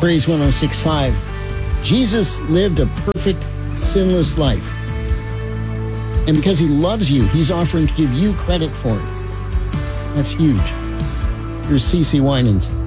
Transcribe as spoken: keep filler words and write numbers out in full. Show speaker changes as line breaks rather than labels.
Praise one oh six point five. Jesus lived a perfect, sinless life. And because he loves you, he's offering to give you credit for it. That's huge. Here's CeCe Winans.